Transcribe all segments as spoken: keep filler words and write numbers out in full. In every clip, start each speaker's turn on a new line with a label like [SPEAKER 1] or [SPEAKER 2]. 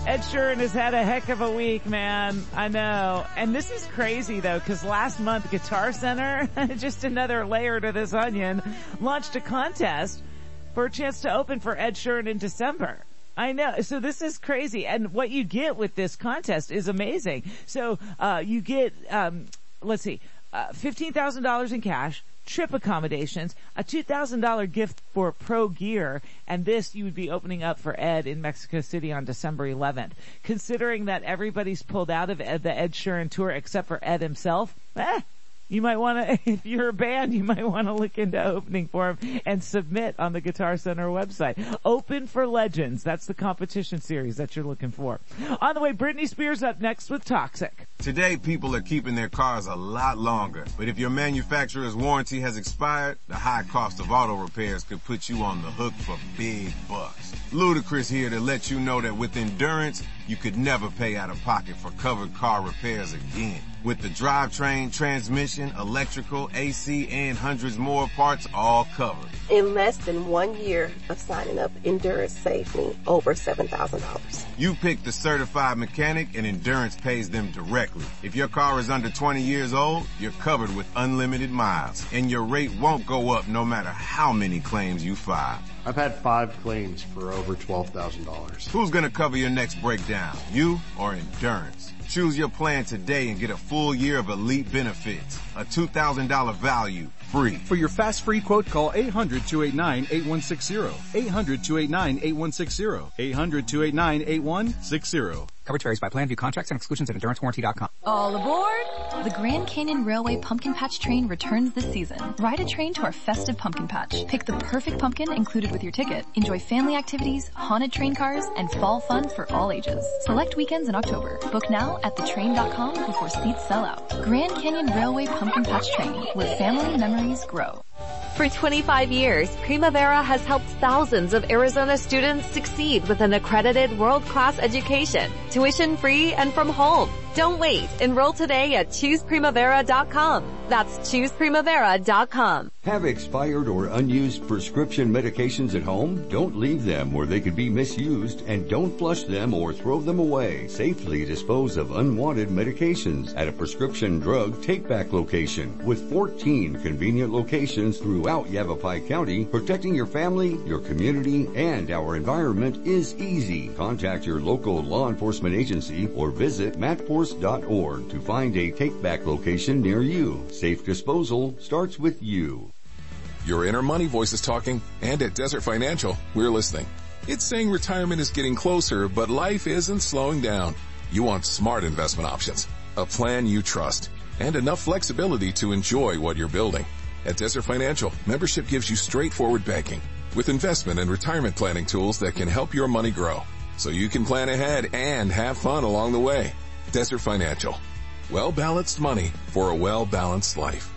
[SPEAKER 1] Ed Sheeran has had a heck of a week, man. I know. And this is crazy though, cause last month Guitar Center, just another layer to this onion, launched a contest for a chance to open for Ed Sheeran in December. I know. So this is crazy. And what you get with this contest is amazing. So, uh, you get, um, let's see, uh, fifteen thousand dollars in cash, trip accommodations, a two thousand dollars gift for Pro Gear, and this you would be opening up for Ed in Mexico City on December eleventh. Considering that everybody's pulled out of Ed, the Ed Sheeran tour except for Ed himself, eh, you might want to, if you're a band, you might want to look into opening for him and submit on the Guitar Center website. Open for Legends. That's the competition series that you're looking for. On the way, Britney Spears up next with Toxic.
[SPEAKER 2] Today, people are keeping their cars a lot longer. But if your manufacturer's warranty has expired, the high cost of auto repairs could put you on the hook for big bucks. Ludacris here to let you know that with Endurance, you could never pay out of pocket for covered car repairs again. With the drivetrain, transmission, electrical, A C, and hundreds more parts all covered.
[SPEAKER 3] In less than one year of signing up, Endurance saved me over seven thousand dollars.
[SPEAKER 2] You pick the certified mechanic and Endurance pays them directly. If your car is under twenty years old, you're covered with unlimited miles, and your rate won't go up no matter how many claims you file.
[SPEAKER 4] I've had five claims for over twelve thousand dollars.
[SPEAKER 2] Who's gonna cover your next breakdown? You or Endurance? Choose your plan today and get a full year of elite benefits. A two thousand dollars value, free.
[SPEAKER 5] For your fast free quote, call eight hundred, two eight nine, eight one six zero. eight hundred, two eight nine, eight one six zero. eight hundred, two eight nine, eight one six zero.
[SPEAKER 6] Coverage varies by plan, view contracts and exclusions at endurance warranty dot com.
[SPEAKER 7] All aboard! The Grand Canyon Railway Pumpkin Patch Train returns this season. Ride a train to our festive pumpkin patch. Pick the perfect pumpkin included with your ticket. Enjoy family activities, haunted train cars, and fall fun for all ages. Select weekends in October. Book now at the train dot com before seats sell out. Grand Canyon Railway Pumpkin Patch Train, where family memories grow.
[SPEAKER 8] For twenty-five years, Primavera has helped thousands of Arizona students succeed with an accredited world-class education, tuition-free and from home. Don't wait. Enroll today at choose primavera dot com. That's choose primavera dot com.
[SPEAKER 9] Have expired or unused prescription medications at home? Don't leave them where they could be misused, and don't flush them or throw them away. Safely dispose of unwanted medications at a prescription drug take-back location. With fourteen convenient locations throughout Yavapai County, protecting your family, your community, and our environment is easy. Contact your local law enforcement agency or visit matt force dot org to find a take-back location near you. Safe disposal starts with you.
[SPEAKER 10] Your inner money voice is talking, and at Desert Financial, we're listening. It's saying retirement is getting closer, but life isn't slowing down. You want smart investment options, a plan you trust, and enough flexibility to enjoy what you're building. At Desert Financial, membership gives you straightforward banking with investment and retirement planning tools that can help your money grow, so you can plan ahead and have fun along the way. Desert Financial. Well-balanced money for a well-balanced life.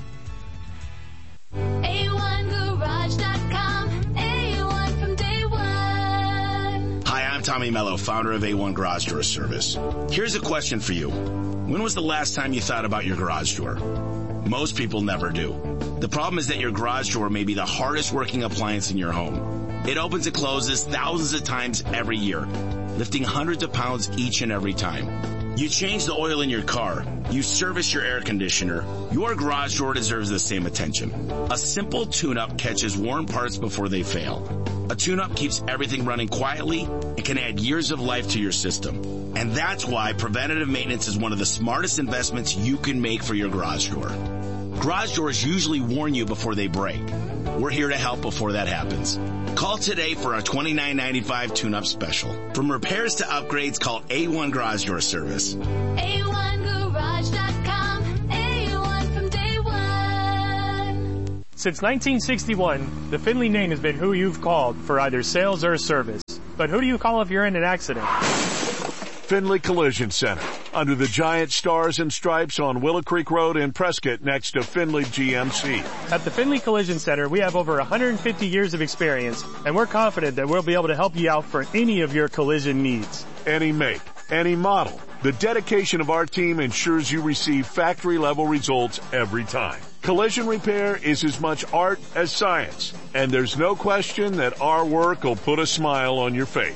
[SPEAKER 11] A one garage dot com. A one from day one.
[SPEAKER 12] Hi, I'm Tommy Mello, founder of A one Garage Door Service. Here's a question for you. When was the last time you thought about your garage door? Most people never do. The problem is that your garage door may be the hardest working appliance in your home. It opens and closes thousands of times every year, lifting hundreds of pounds each and every time. You change the oil in your car. You service your air conditioner. Your garage door deserves the same attention. A simple tune-up catches worn parts before they fail. A tune-up keeps everything running quietly and can add years of life to your system. And that's why preventative maintenance is one of the smartest investments you can make for your garage door. Garage doors usually warn you before they break. We're here to help before that happens. Call today for our twenty-nine ninety-five tune-up special. From repairs to upgrades, call A one Garage Door Service.
[SPEAKER 11] A one garage dot com. A one from day one.
[SPEAKER 13] Since nineteen sixty-one, the Finley name has been who you've called for either sales or service. But who do you call if you're in an accident?
[SPEAKER 14] Finley Collision Center, under the giant stars and stripes on Willow Creek Road in Prescott next to Finley G M C.
[SPEAKER 13] At the Finley Collision Center, we have over one hundred fifty years of experience, and we're confident that we'll be able to help you out for any of your collision needs.
[SPEAKER 14] Any make, any model. The dedication of our team ensures you receive factory-level results every time. Collision repair is as much art as science, and there's no question that our work will put a smile on your face.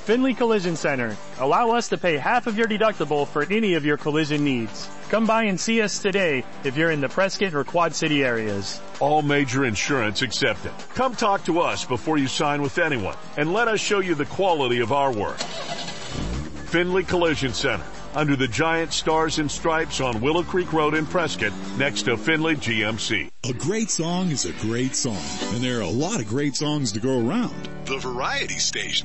[SPEAKER 13] Finley Collision Center. Allow us to pay half of your deductible for any of your collision needs. Come by and see us today if you're in the Prescott or Quad City areas.
[SPEAKER 14] All major insurance accepted. Come talk to us before you sign with anyone and let us show you the quality of our work. Finley Collision Center, under the giant stars and stripes on Willow Creek Road in Prescott, next to Finley G M C.
[SPEAKER 15] A great song is a great song, and there are a lot of great songs to go around.
[SPEAKER 16] The Variety Station